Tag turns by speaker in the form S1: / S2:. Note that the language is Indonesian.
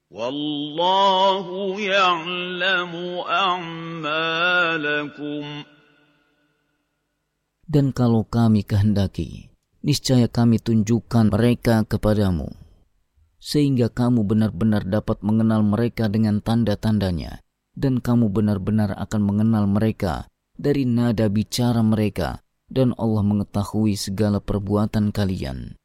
S1: وَاللَّهُ يَعْلَمُ أَعْمَالَكُمْ.
S2: Dan kalau kami kehendaki, niscaya kami tunjukkan mereka kepadamu, sehingga kamu benar-benar dapat mengenal mereka dengan tanda-tandanya, dan kamu benar-benar akan mengenal mereka dari nada bicara mereka, dan Allah mengetahui segala perbuatan kalian.